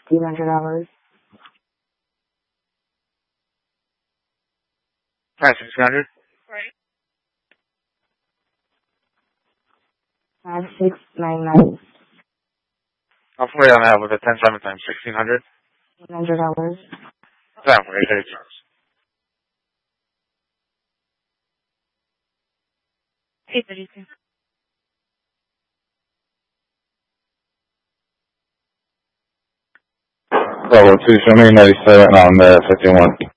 $1,600. Alright, 1,600. Right. 5699. Halfway on that with a 10-7 times 1,600. $100. Halfway, there it goes. $832. Bravo 2, show me 97 on the 51.